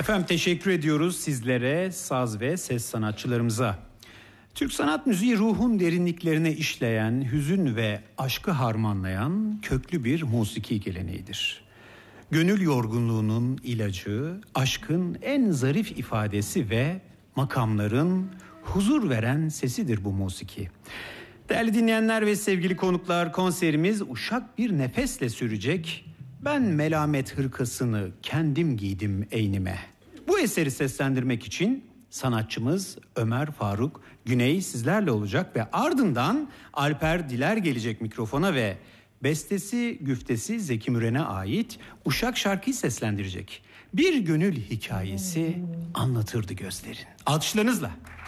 Efendim teşekkür ediyoruz sizlere, saz ve ses sanatçılarımıza. Türk sanat müziği ruhun derinliklerine işleyen, hüzün ve aşkı harmanlayan köklü bir musiki geleneğidir. Gönül yorgunluğunun ilacı, aşkın en zarif ifadesi ve makamların huzur veren sesidir bu musiki. Değerli dinleyenler ve sevgili konuklar, konserimiz uşak bir nefesle sürecek. Ben melamet hırkasını kendim giydim eynime. Bu eseri seslendirmek için sanatçımız Ömer Faruk Güney sizlerle olacak ve ardından Alper Diler gelecek mikrofona ve bestesi güftesi Zeki Müren'e ait uşak şarkıyı seslendirecek. Bir gönül hikayesi anlatırdı gözlerin. Alkışlarınızla.